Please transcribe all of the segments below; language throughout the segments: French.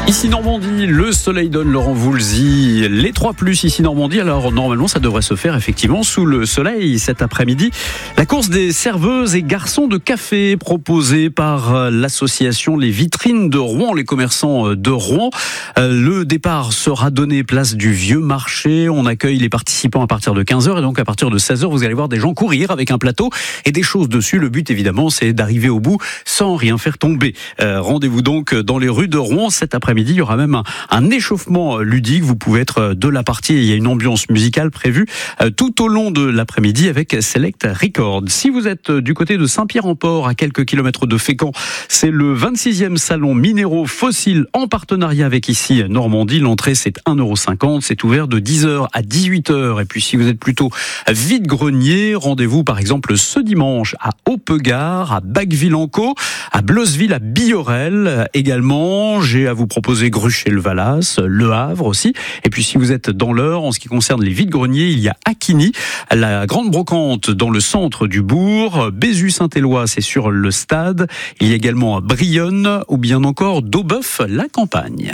Ici Normandie, le soleil donne, Laurent Voulzy, les 3+ ici Normandie. Alors normalement ça devrait se faire effectivement sous le soleil cet après-midi. La course des serveuses et garçons de café proposée par l'association Les Vitrines de Rouen, les commerçants de Rouen. Le départ sera donné place du Vieux Marché. On accueille les participants à partir de 15h et donc à partir de 16h vous allez voir des gens courir avec un plateau et des choses dessus. Le but évidemment c'est d'arriver au bout sans rien faire tomber. Rendez-vous donc dans les rues de Rouen cet après-midi. Il y aura même un échauffement ludique. Vous pouvez être de la partie. Il y a une ambiance musicale prévue tout au long de l'après-midi avec Select Records. Si vous êtes du côté de Saint-Pierre-en-Port, à quelques kilomètres de Fécamp, c'est le 26e salon Minéraux Fossiles en partenariat avec ici Normandie. L'entrée c'est 1,50 €. C'est ouvert de 10h à 18h. Et puis si vous êtes plutôt vide-grenier, rendez-vous par exemple ce dimanche à Haut-Peugard, à Bacqueville-en-Caux, à Bleuzeville, à Biorel également. J'ai à vous proposer Gruchet-le-Valas, Le Havre aussi. Et puis si vous êtes dans l'Eure, en ce qui concerne les vides-greniers, il y a Aquigny, la Grande Brocante dans le centre du bourg, Bézu-Saint-Éloi, c'est sur le stade. Il y a également Brionne ou bien encore Daubeuf, la campagne.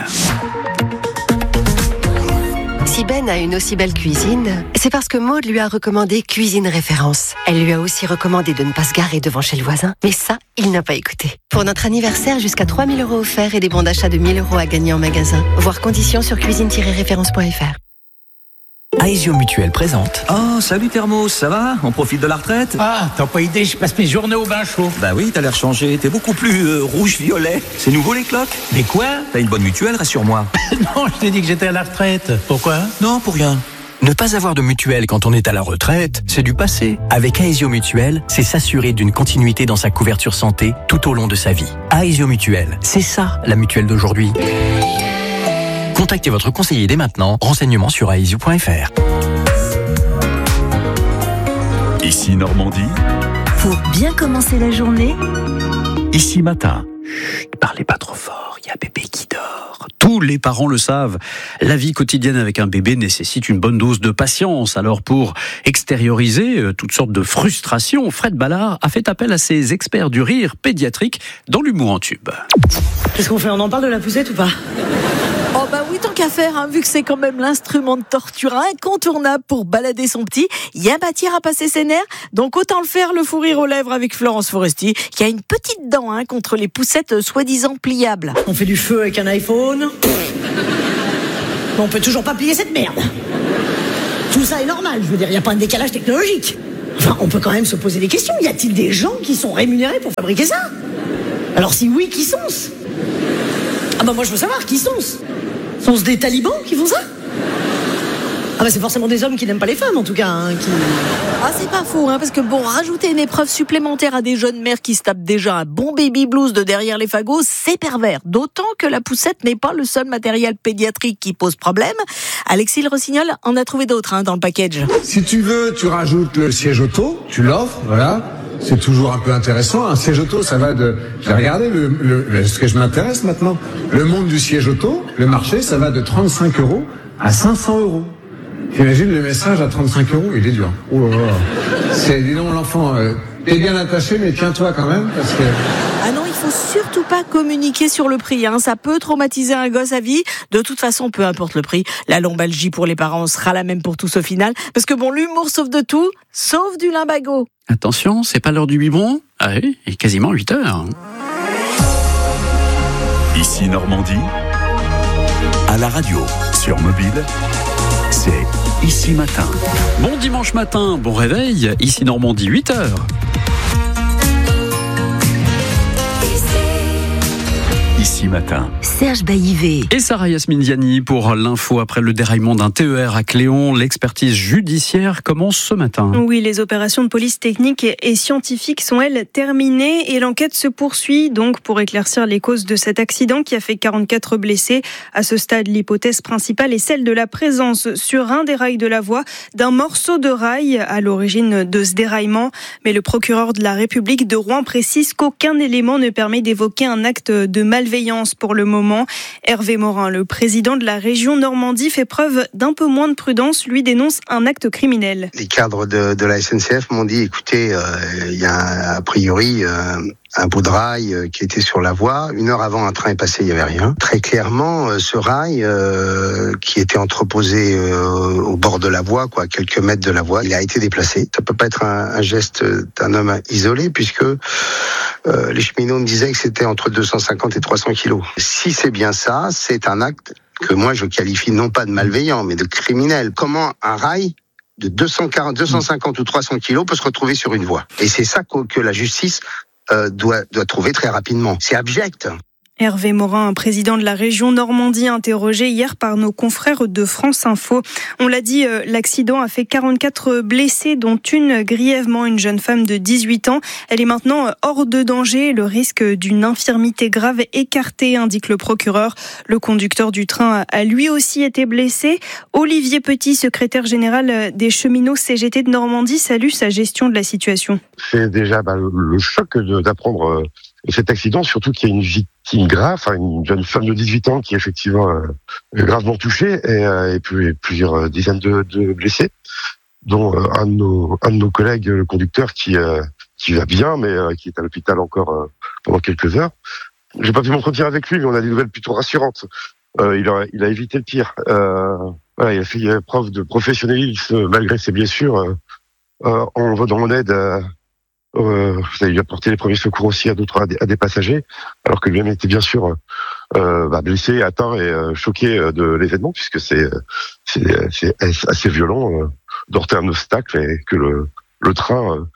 Si Ben a une aussi belle cuisine, c'est parce que Maud lui a recommandé Cuisine Référence. Elle lui a aussi recommandé de ne pas se garer devant chez le voisin. Mais ça, il n'a pas écouté. Pour notre anniversaire, jusqu'à 3 000 € offerts et des bons d'achat de 1 000 € à gagner en magasin. Voir conditions sur cuisine-référence.fr. Aesio Mutuelle présente. Oh, salut Thermos, ça va? On profite de la retraite? Ah, t'as pas idée, je passe mes journées au bain chaud. Bah oui, t'as l'air changé, t'es beaucoup plus rouge-violet. C'est nouveau les cloques? Mais quoi? T'as une bonne mutuelle, rassure-moi. Non, je t'ai dit que j'étais à la retraite. Pourquoi? Non, pour rien. Ne pas avoir de mutuelle quand on est à la retraite, c'est du passé. Avec Aesio Mutuelle, c'est s'assurer d'une continuité dans sa couverture santé tout au long de sa vie. Aesio Mutuelle, c'est ça la mutuelle d'aujourd'hui. Contactez votre conseiller dès maintenant. Renseignements sur aesio.fr. Ici Normandie. Pour bien commencer la journée, Ici Matin. Chut, parlez pas trop fort, il y a bébé qui dort. Tous les parents le savent. La vie quotidienne avec un bébé nécessite une bonne dose de patience. Alors pour extérioriser toutes sortes de frustrations, Fred Ballard a fait appel à ses experts du rire pédiatrique dans l'humour en tube. Qu'est-ce qu'on fait? On en parle de la poussette ou pas? Oh bah oui, tant qu'à faire, hein, vu que c'est quand même l'instrument de torture incontournable pour balader son petit, il y a matière à passer ses nerfs, donc autant le faire, le fou rire aux lèvres avec Florence Foresti, qui a une petite dent contre les poussettes soi-disant pliables. On fait du feu avec un iPhone. Mais on peut toujours pas plier cette merde. Tout ça est normal, je veux dire, il n'y a pas un décalage technologique. Enfin, on peut quand même se poser des questions. Y a-t-il des gens qui sont rémunérés pour fabriquer ça? Alors si oui, qui sont-ce? Ah bah moi je veux savoir, qui sont-ce? Sont-ce des talibans qui font ça? Ah bah c'est forcément des hommes qui n'aiment pas les femmes en tout cas. Ah c'est pas faux, parce que bon, rajouter une épreuve supplémentaire à des jeunes mères qui se tapent déjà un bon baby blues de derrière les fagots, c'est pervers. D'autant que la poussette n'est pas le seul matériel pédiatrique qui pose problème. Alexis Le Rossignol en a trouvé d'autres dans le package. Si tu veux, tu rajoutes le siège auto, tu l'offres, voilà. C'est toujours un peu intéressant. Un siège auto, ça va de... J'ai regardé ce que je m'intéresse maintenant. Le monde du siège auto, le marché, ça va de 35 € à 500 €. J'imagine le message à 35 €, il est dur. Oh là là. C'est, dis donc, l'enfant, t'es bien attaché, mais tiens-toi quand même, parce que... Ah non, il faut surtout pas communiquer sur le prix, ça peut traumatiser un gosse à vie. De toute façon, peu importe le prix, la lombalgie pour les parents sera la même pour tous au final, parce que bon, l'humour sauve de tout, sauf du limbago. Attention, c'est pas l'heure du biberon? Ah oui, il est quasiment 8h. Ici Normandie. À la radio, sur mobile. C'est Ici Matin. Bon dimanche matin, bon réveil, ici Normandie, 8h. Ici Matin. Serge Baillivet. Et Sarah Yasmine Diani pour l'info après le déraillement d'un TER à Cléon. L'expertise judiciaire commence ce matin. Oui, les opérations de police technique et scientifique sont, elles, terminées et l'enquête se poursuit donc pour éclaircir les causes de cet accident qui a fait 44 blessés. À ce stade, l'hypothèse principale est celle de la présence sur un des rails de la voie d'un morceau de rail à l'origine de ce déraillement. Mais le procureur de la République de Rouen précise qu'aucun élément ne permet d'évoquer un acte de malveillance pour le moment. Hervé Morin, le président de la région Normandie, fait preuve d'un peu moins de prudence. Lui dénonce un acte criminel. Les cadres de la SNCF m'ont dit, écoutez, il y a a priori un bout de rail qui était sur la voie. 1 heure avant, un train est passé, il n'y avait rien. Très clairement, ce rail qui était entreposé au bord de la voie, à quelques mètres de la voie, il a été déplacé. Ça peut pas être un geste d'un homme isolé, puisque les cheminots me disaient que c'était entre 250 et 300 kilos. Si c'est bien ça, c'est un acte que moi je qualifie non pas de malveillant, mais de criminel. Comment un rail de 250 ou 300 kilos peut se retrouver sur une voie? Et c'est ça que la justice doit trouver très rapidement. C'est abject. Hervé Morin, président de la région Normandie, interrogé hier par nos confrères de France Info. On l'a dit, l'accident a fait 44 blessés, dont une grièvement, une jeune femme de 18 ans. Elle est maintenant hors de danger. Le risque d'une infirmité grave est écarté, indique le procureur. Le conducteur du train a lui aussi été blessé. Olivier Petit, secrétaire général des cheminots CGT de Normandie, salue sa gestion de la situation. C'est déjà le choc d'apprendre cet accident, surtout qu'il y a une victime grave, une jeune femme de 18 ans qui est effectivement gravement touchée et plusieurs dizaines de blessés, dont un de nos collègues, le conducteur, qui va bien, mais qui est à l'hôpital encore pendant quelques heures. J'ai pas pu m'entretenir avec lui, mais on a des nouvelles plutôt rassurantes. Il a évité le pire. Il a fait preuve de professionnalisme malgré ses blessures. On va dans mon aide. Ça lui a apporté les premiers secours aussi à des passagers, alors que lui-même était bien sûr blessé, atteint et choqué de l'événement, puisque c'est assez violent d'heurter un obstacle et que le train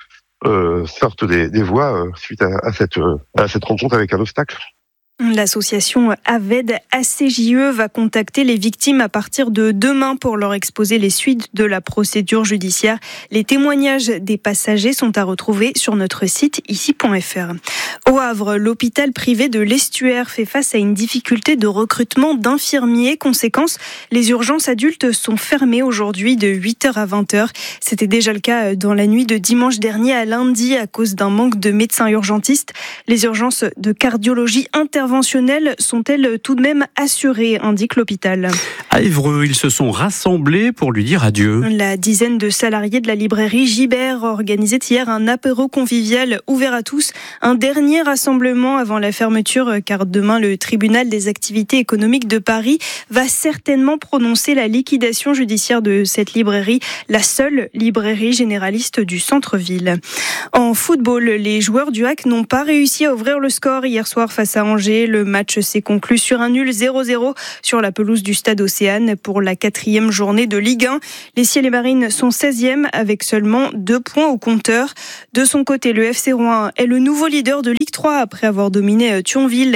sorte des voies suite à cette rencontre avec un obstacle. L'association AVED ACJE va contacter les victimes à partir de demain pour leur exposer les suites de la procédure judiciaire. Les témoignages des passagers sont à retrouver sur notre site ici.fr. Au Havre, l'hôpital privé de l'Estuaire fait face à une difficulté de recrutement d'infirmiers. Conséquence, les urgences adultes sont fermées aujourd'hui de 8h à 20h. C'était déjà le cas dans la nuit de dimanche dernier à lundi à cause d'un manque de médecins urgentistes. Les urgences de cardiologie interventionnelles sont-elles tout de même assurées, indique l'hôpital. À Évreux, ils se sont rassemblés pour lui dire adieu. La dizaine de salariés de la librairie Gibert organisait hier un apéro convivial ouvert à tous. Un dernier rassemblement avant la fermeture, car demain, le tribunal des activités économiques de Paris va certainement prononcer la liquidation judiciaire de cette librairie, la seule librairie généraliste du centre-ville. En football, les joueurs du HAC n'ont pas réussi à ouvrir le score hier soir face à Angers. Le match s'est conclu sur un nul 0-0 sur la pelouse du stade Océane pour la 4e journée de Ligue 1. Les Ciels et Marines sont 16e avec seulement 2 points au compteur. De son côté, le FC Rouen est le nouveau leader de Ligue 3 après avoir dominé Thionville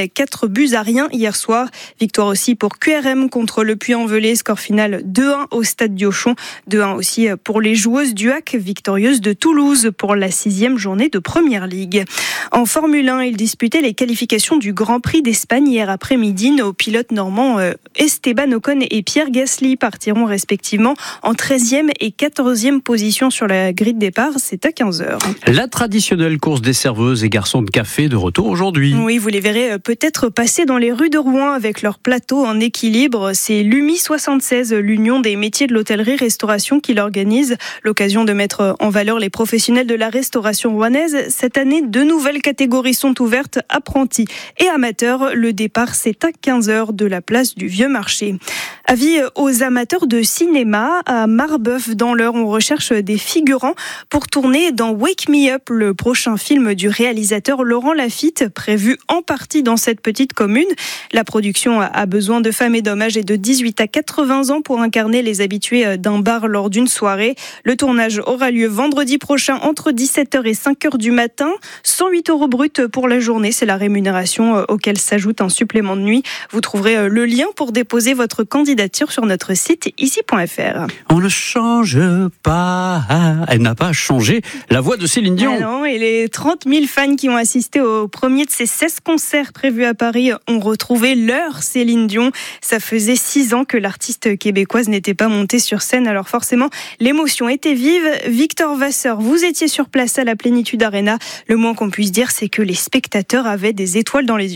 4-0 hier soir. Victoire aussi pour QRM contre le Puy-en-Velay, score final 2-1 au stade Diochon. 2-1 aussi pour les joueuses du HAC, victorieuses de Toulouse pour la 6e journée de Première Ligue. En Formule 1, ils disputaient les qualifications du Grand Prix d'Espagne hier après-midi. Nos pilotes normands Esteban Ocon et Pierre Gasly partiront respectivement en 13e et 14e position sur la grille de départ. C'est à 15h. La traditionnelle course des serveuses et garçons de café de retour aujourd'hui. Oui, vous les verrez peut-être passer dans les rues de Rouen avec leur plateau en équilibre. C'est l'UMI 76, l'Union des métiers de l'hôtellerie-restauration, qui l'organise. L'occasion de mettre en valeur les professionnels de la restauration rouennaise. Cette année, 2 nouvelles catégories sont ouvertes, apprentis et amateurs. Le départ, c'est à 15h de la place du Vieux Marché. Avis aux amateurs de cinéma, à Marbeuf dans l'Eure, on recherche des figurants pour tourner dans Wake Me Up, le prochain film du réalisateur Laurent Lafitte, prévu en partie dans cette petite commune. La production a besoin de femmes et d'hommes âgés de 18 à 80 ans pour incarner les habitués d'un bar lors d'une soirée. Le tournage aura lieu vendredi prochain entre 17h et 5h du matin. 108 € brut pour la journée, c'est la rémunération auquel s'ajoute un supplément de nuit. Vous trouverez le lien pour déposer votre candidature sur notre site ici.fr. On ne change pas. Elle n'a pas changé la voix de Céline Dion. Ah non, et les 30 000 fans qui ont assisté au premier de ces 16 concerts prévus à Paris ont retrouvé leur Céline Dion. Ça faisait 6 ans que l'artiste québécoise n'était pas montée sur scène, alors forcément l'émotion était vive. Victor Vasseur, vous étiez sur place à la Plénitude Arena. Le moins qu'on puisse dire, c'est que les spectateurs avaient des étoiles dans les yeux.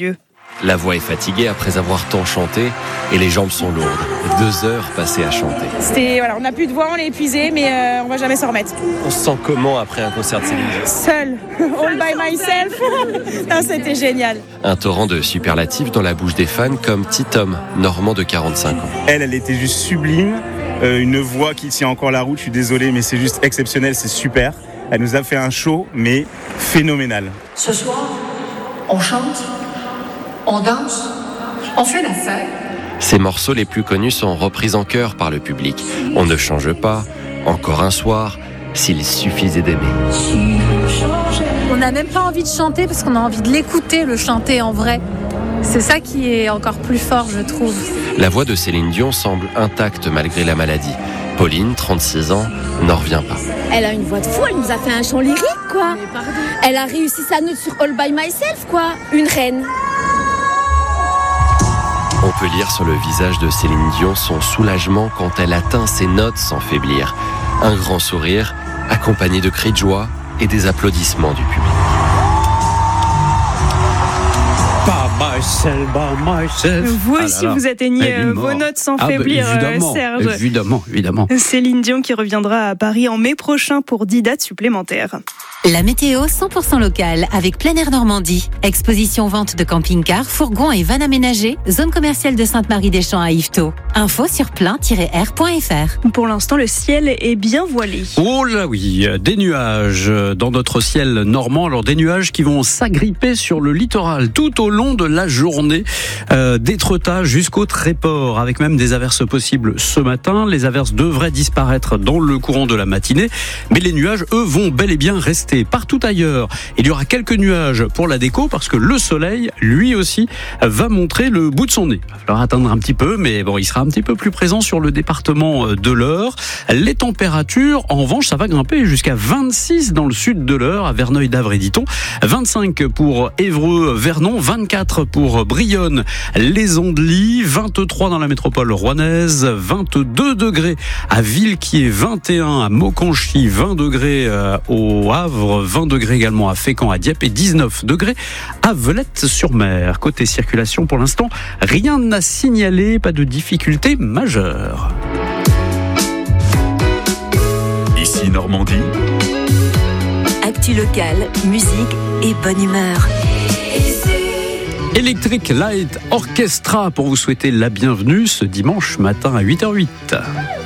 La voix est fatiguée après avoir tant chanté et les jambes sont lourdes. 2 heures passées à chanter. On n'a plus de voix, on est épuisé, mais on va jamais s'en remettre. On se sent comment après un concert de Céline Dion ? Seul, all by myself. Non, c'était génial. Un torrent de superlatifs dans la bouche des fans comme Titom, normand de 45 ans. Elle était juste sublime. Une voix qui tient encore la route, je suis désolé, mais c'est juste exceptionnel, c'est super. Elle nous a fait un show, mais phénoménal. Ce soir, on chante, on danse, on fait la fête. Ses morceaux les plus connus sont repris en chœur par le public. On ne change pas, encore un soir, s'il suffisait d'aimer. On n'a même pas envie de chanter parce qu'on a envie de l'écouter, le chanter en vrai. C'est ça qui est encore plus fort, je trouve. La voix de Céline Dion semble intacte malgré la maladie. Pauline, 36 ans, n'en revient pas. Elle a une voix de fou, elle nous a fait un chant lyrique, quoi. Elle a réussi sa note sur All By Myself, quoi. Une reine. On peut lire sur le visage de Céline Dion son soulagement quand elle atteint ses notes sans faiblir. Un grand sourire, accompagné de cris de joie et des applaudissements du public. Vous aussi, vous atteignez vos notes sans faiblir, Serge. Évidemment. Céline Dion qui reviendra à Paris en mai prochain pour 10 dates supplémentaires. La météo 100% locale avec Plein Air Normandie. Exposition vente de camping-cars, fourgons et vannes aménagées. Zone commerciale de Sainte-Marie-des-Champs à Yvetot. Info sur plein-air.fr. Pour l'instant, le ciel est bien voilé. Oh là oui, des nuages dans notre ciel normand. Alors des nuages qui vont s'agripper sur le littoral tout au long de la journée, d'Étretat jusqu'au Tréport, avec même des averses possibles ce matin. Les averses devraient disparaître dans le courant de la matinée, mais les nuages, eux, vont bel et bien rester. Partout ailleurs, il y aura quelques nuages pour la déco parce que le soleil, lui aussi, va montrer le bout de son nez. Il va falloir attendre un petit peu, mais bon, il sera un petit peu plus présent sur le département de l'Eure. Les températures, en revanche, ça va grimper jusqu'à 26 dans le sud de l'Eure, à Verneuil-d'Avre et Diton, 25 pour Évreux, Vernon, 24 pour Brionne, les Andelys, 23 dans la métropole rouennaise, 22 degrés à Villequier, 21 à Maucanchy, 20 degrés au Havre, 20 degrés également à Fécamp, à Dieppe et 19 degrés à Velette-sur-Mer. Côté circulation, pour l'instant, rien n'a signalé, pas de difficultés majeures. Ici Normandie. Actu locale, musique et bonne humeur. Electric Light Orchestra pour vous souhaiter la bienvenue ce dimanche matin à 8h08.